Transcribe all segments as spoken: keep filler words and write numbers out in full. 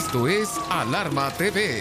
Esto es Alarma T V.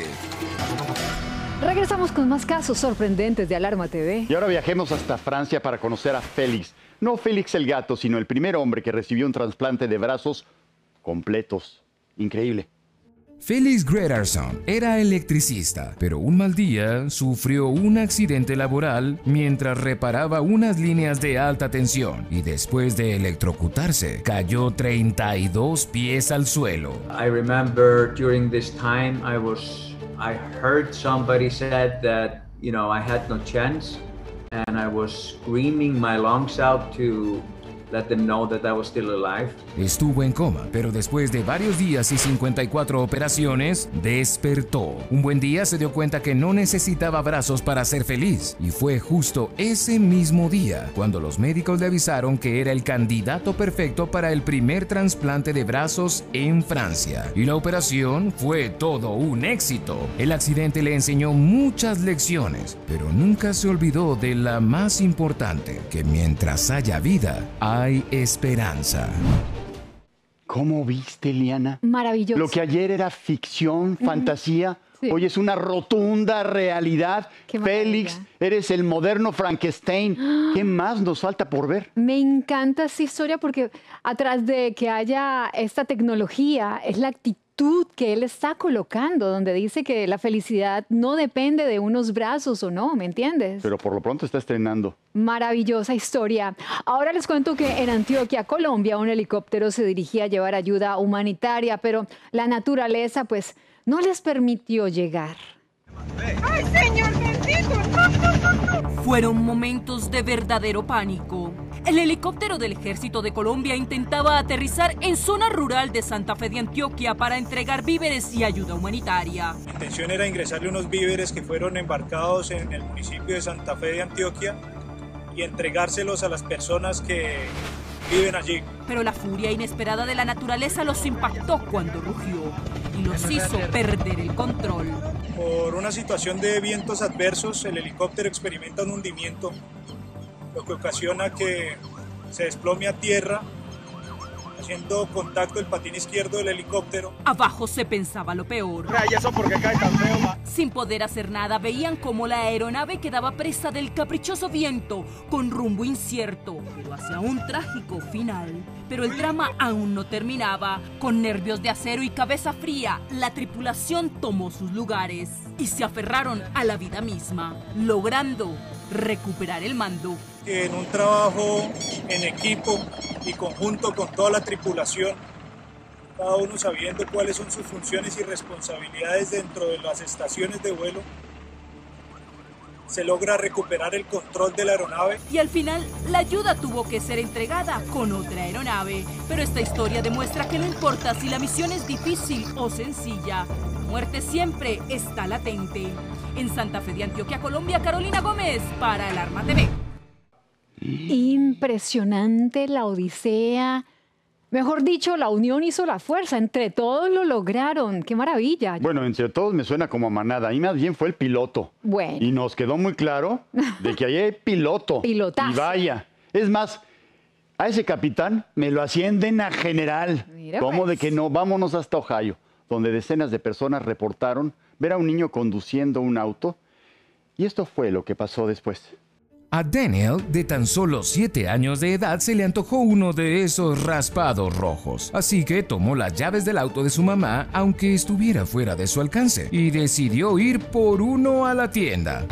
Regresamos con más casos sorprendentes de Alarma T V. Y ahora viajemos hasta Francia para conocer a Félix. No Félix el gato, sino el primer hombre que recibió un trasplante de brazos completos. Increíble. Félix Gretarsson era electricista, pero un mal día sufrió un accidente laboral mientras reparaba unas líneas de alta tensión y después de electrocutarse cayó treinta y dos pies al suelo. I remember during this time I was I heard somebody said that, you know, I had no chance, and I was screaming my lungs out to let them know that I was still alive. Estuvo en coma, pero después de varios días y cincuenta y cuatro operaciones, despertó. Un buen día se dio cuenta que no necesitaba brazos para ser feliz. Y fue justo ese mismo día cuando los médicos le avisaron que era el candidato perfecto para el primer trasplante de brazos en Francia. Y la operación fue todo un éxito. El accidente le enseñó muchas lecciones, pero nunca se olvidó de la más importante, que mientras haya vida, hay esperanza. ¿Cómo viste, Liana? Maravilloso. Lo que ayer era ficción, fantasía, sí. Hoy es una rotunda realidad. Qué Félix, maravilla. eres el moderno Frankenstein. ¿Qué más nos falta por ver? Me encanta esta historia porque atrás de que haya esta tecnología es la actitud que él está colocando, donde dice que la felicidad no depende de unos brazos o no, ¿me entiendes? Pero por lo pronto está estrenando. Maravillosa historia. Ahora les cuento que en Antioquia, Colombia, un helicóptero se dirigía a llevar ayuda humanitaria, pero la naturaleza pues no les permitió llegar. ¡Ay, señor bendito! ¡No, no, no, no! Fueron momentos de verdadero pánico. El helicóptero del Ejército de Colombia intentaba aterrizar en zona rural de Santa Fe de Antioquia para entregar víveres y ayuda humanitaria. La intención era ingresarle unos víveres que fueron embarcados en el municipio de Santa Fe de Antioquia y entregárselos a las personas que viven allí. Pero la furia inesperada de la naturaleza los impactó cuando rugió y los hizo perder el control. Por una situación de vientos adversos, el helicóptero experimenta un hundimiento, lo que ocasiona que se desplome a tierra, haciendo contacto el patín izquierdo del helicóptero. Abajo se pensaba lo peor. Ay, eso porque cae tan feo, ma. Sin poder hacer nada, veían cómo la aeronave quedaba presa del caprichoso viento, con rumbo incierto, pero hacia un trágico final. Pero el drama aún no terminaba. Con nervios de acero y cabeza fría, la tripulación tomó sus lugares y se aferraron a la vida misma, logrando recuperar el mando. En un trabajo en equipo y conjunto con toda la tripulación, cada uno sabiendo cuáles son sus funciones y responsabilidades dentro de las estaciones de vuelo, se logra recuperar el control de la aeronave. Y al final, la ayuda tuvo que ser entregada con otra aeronave. Pero esta historia demuestra que no importa si la misión es difícil o sencilla, la muerte siempre está latente. En Santa Fe de Antioquia, Colombia, Carolina Gómez para Alarma T V. Impresionante la odisea. Mejor dicho, la unión hizo la fuerza. Entre todos lo lograron. ¡Qué maravilla! Bueno, entre todos me suena como a manada. Y más bien fue el piloto. Bueno. Y nos quedó muy claro de que ahí hay piloto. Pilotazo. Y vaya. Es más, a ese capitán me lo ascienden a general. Mira, ¿Cómo pues. de que no? Vámonos hasta Ohio, donde decenas de personas reportaron ver a un niño conduciendo un auto. Y esto fue lo que pasó después. A Daniel, de tan solo siete años de edad, se le antojó uno de esos raspados rojos. Así que tomó las llaves del auto de su mamá, aunque estuviera fuera de su alcance, y decidió ir por uno a la tienda.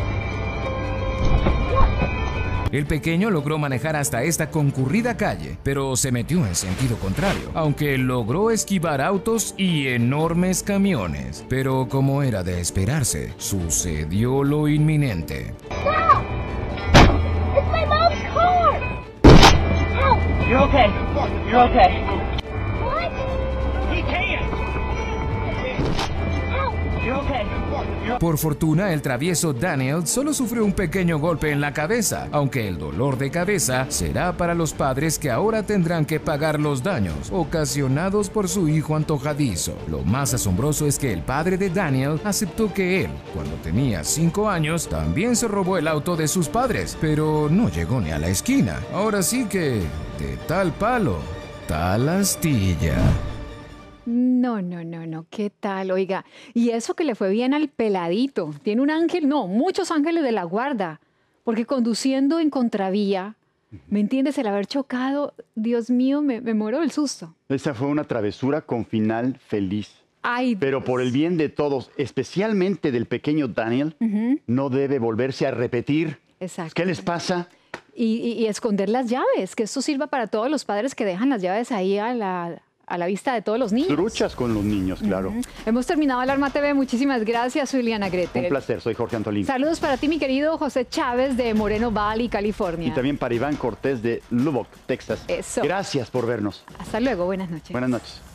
El pequeño logró manejar hasta esta concurrida calle, pero se metió en sentido contrario, aunque logró esquivar autos y enormes camiones. Pero como era de esperarse, sucedió lo inminente. It's my mom's car! Help! You're okay. You're okay. What? He can't. Help! You're okay. Por fortuna, el travieso Daniel solo sufrió un pequeño golpe en la cabeza, aunque el dolor de cabeza será para los padres que ahora tendrán que pagar los daños ocasionados por su hijo antojadizo. Lo más asombroso es que el padre de Daniel aceptó que él, cuando tenía cinco años, también se robó el auto de sus padres, pero no llegó ni a la esquina. Ahora sí que, de tal palo, tal astilla. No No, no, no, no, ¿qué tal? Oiga, y eso que le fue bien al peladito. Tiene un ángel, no, muchos ángeles de la guarda, porque conduciendo en contravía, ¿me entiendes? El haber chocado, Dios mío, me, me muero del susto. Esa fue una travesura con final feliz. Ay, Pero Dios. por el bien de todos, especialmente del pequeño Daniel, Ujú. no debe volverse a repetir. Exacto. ¿Qué les pasa? Y, y- y esconder las llaves, que esto sirva para todos los padres que dejan las llaves ahí a la, a la vista de todos los niños. Truchas con los niños, claro. Ujú. Hemos terminado Alarma T V. Muchísimas gracias, Juliana Gretel. Un placer, soy Jorge Antolín. Saludos para ti, mi querido José Chávez de Moreno Valley, California. Y también para Iván Cortés de Lubbock, Texas. Eso. Gracias por vernos. Hasta luego, buenas noches. Buenas noches.